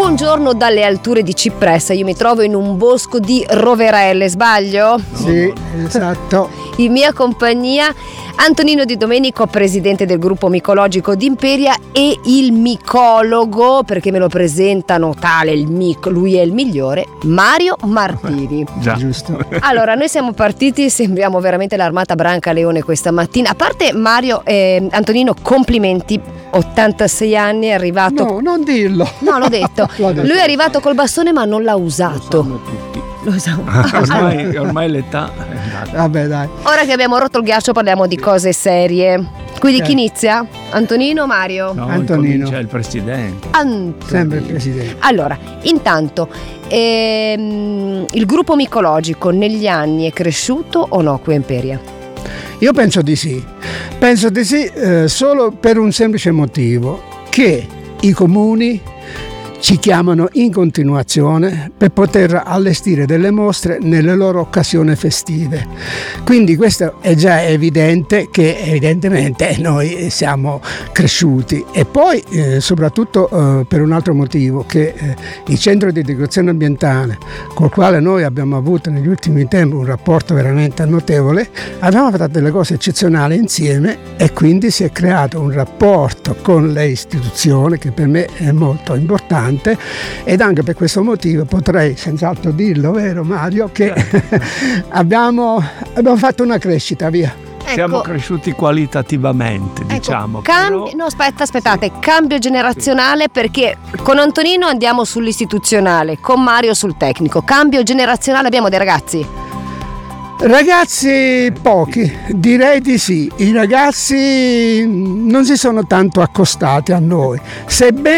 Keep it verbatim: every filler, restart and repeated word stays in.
Buongiorno dalle alture di Cipressa, io mi trovo in un bosco di roverelle, sbaglio? Sì, esatto. In mia compagnia Antonino Di Domenico, presidente del gruppo micologico di Imperia, e il micologo, perché me lo presentano tale, il mic, lui è il migliore, Mario Martini. Già. Giusto. Allora, noi siamo partiti, sembriamo veramente l'armata Brancaleone questa mattina. A parte Mario, eh, Antonino, complimenti, ottantasei anni, è arrivato... No, non dirlo. No, l'ho detto. L'ho detto. Lui è arrivato col bastone ma non l'ha usato. Lo usiamo. Ormai, ormai l'età è andata. Vabbè, dai. Ora che abbiamo rotto il ghiaccio parliamo di cose serie. Quindi Ok. chi inizia? Antonino o Mario? No, Antonino. C'è il presidente. Antonino. Sempre il presidente. Allora, intanto, ehm, il gruppo micologico negli anni è cresciuto o no qui a Imperia? Io penso di sì. Penso di sì eh, solo per un semplice motivo, che i comuni ci chiamano in continuazione per poter allestire delle mostre nelle loro occasioni festive. Quindi questo è già evidente che evidentemente noi siamo cresciuti, e poi eh, soprattutto eh, per un altro motivo, che eh, il centro di educazione ambientale, col quale noi abbiamo avuto negli ultimi tempi un rapporto veramente notevole, abbiamo fatto delle cose eccezionali insieme, e quindi si è creato un rapporto con le istituzioni che per me è molto importante. Ed anche per questo motivo potrei senz'altro dirlo, vero Mario, che abbiamo, abbiamo fatto una crescita, via. Siamo Ecco, cresciuti qualitativamente, ecco, diciamo. cambi- però- no, aspetta, aspettate, cambio generazionale, perché con Antonino andiamo sull'istituzionale, con Mario sul tecnico. Cambio generazionale, abbiamo dei ragazzi. Ragazzi pochi, direi di sì. I ragazzi non si sono tanto accostati a noi, sebbene